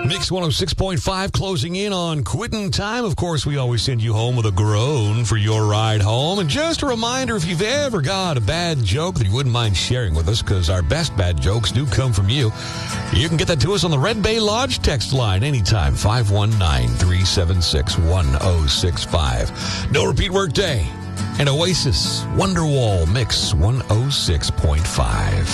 Mix 106.5 closing in on quitting time. Of course, we always send you home with a groan for your ride home. And just a reminder, if you've ever got a bad joke that you wouldn't mind sharing with us, because our best bad jokes do come from you, you can get that to us on the Red Bay Lodge text line anytime, 519-376-1065. No repeat work day. And Oasis, Wonderwall, Mix 106.5.